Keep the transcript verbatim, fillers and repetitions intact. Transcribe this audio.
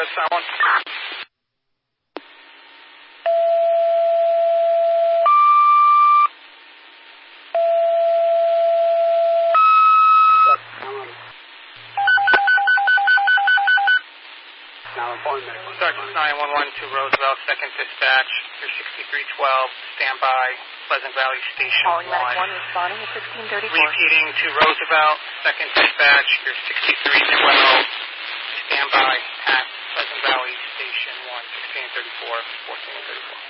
that's that one. Sergeant nine one one to Roosevelt, second dispatch. You're sixty-three twelve, standby, Pleasant Valley Station Calling one. Medic one, responding at sixteen thirty-four. Repeating to Roosevelt, second dispatch. You're sixty-three twelve, standby at Pleasant Valley Station one, sixteen thirty-four, fourteen thirty-four.